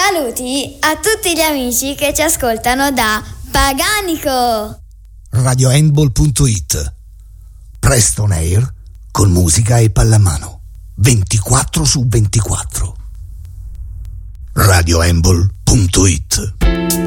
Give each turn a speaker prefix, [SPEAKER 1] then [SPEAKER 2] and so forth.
[SPEAKER 1] Saluti a tutti gli amici che ci ascoltano da Paganico.
[SPEAKER 2] RadioHandball.it. Presto on air con musica e pallamano 24/24. RadioHandball.it.